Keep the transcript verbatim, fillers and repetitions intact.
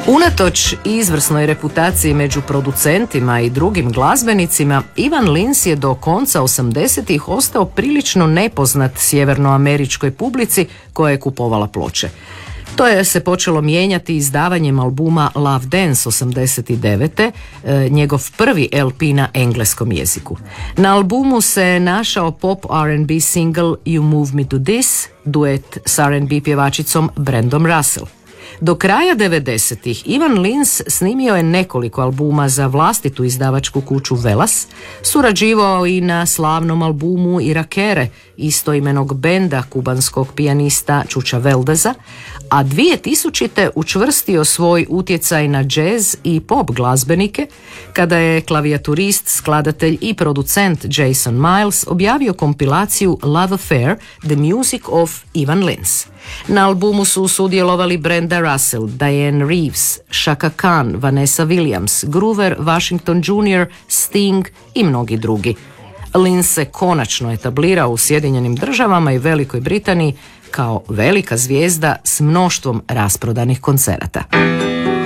Unatoč izvrsnoj reputaciji među producentima i drugim glazbenicima, Ivan Lins je do konca osamdesetih ostao prilično nepoznat sjevernoameričkoj publici koja je kupovala ploče. To je se počelo mijenjati izdavanjem albuma Love Dance osamdeset devete, njegov prvi L P na engleskom jeziku. Na albumu se našao pop R and B single You Move Me To This, duet s R and B pjevačicom Brendom Russell. Do kraja devedesetih Ivan Lins snimio je nekoliko albuma za vlastitu izdavačku kuću Velas, surađivao i na slavnom albumu Irakere, istoimenog benda kubanskog pijanista Čuča Veldeza, a dvije tisućite učvrstio svoj utjecaj na jazz i pop glazbenike kada je klavijaturist, skladatelj i producent Jason Miles objavio kompilaciju Love Affair, The Music of Ivan Lins. Na albumu su sudjelovali Brenda Russell, Diane Reeves, Chaka Khan, Vanessa Williams, Groover Washington junior, Sting i mnogi drugi. Lins se konačno etablirao u Sjedinjenim Državama i Velikoj Britaniji kao velika zvijezda s mnoštvom rasprodanih koncerata.